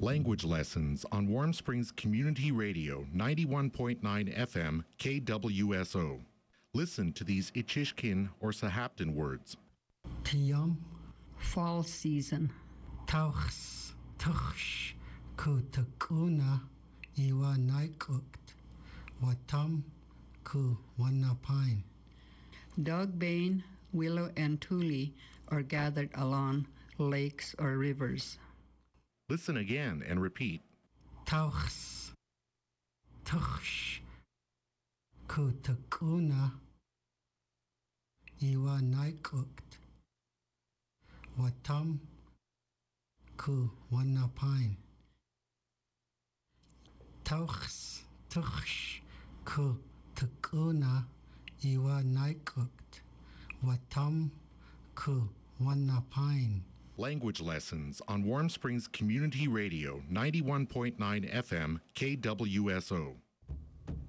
Language lessons on Warm Springs Community Radio 91.9 FM KWSO. Listen to these Ichishkin or Sahaptin words. Tiyam, Fall season. tauchs, tuchsh, kutakuna, iwa naikukt, watam, ku wanapine. Dogbane, willow, and tule are gathered along lakes or rivers. Listen again and repeat. Tauchs, tuchsh, kutakuna, iwa naikukt, watam, ku wanapine. Tauchs, tuchsh, kutakuna, iwa naikukt, watam, ku wanapine. Language lessons on Warm Springs Community Radio 91.9 FM KWSO.